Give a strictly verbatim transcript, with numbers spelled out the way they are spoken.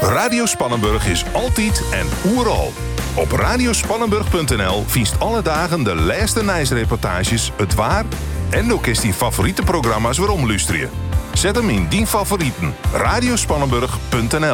Radio Spannenburg is altijd en oeral. Op radiospannenburg punt n l vindt alle dagen de laatste nieuwsreportages, het waar en ook is die favoriete programma's waarom luisteren. Zet hem in die favorieten. radiospannenburg punt n l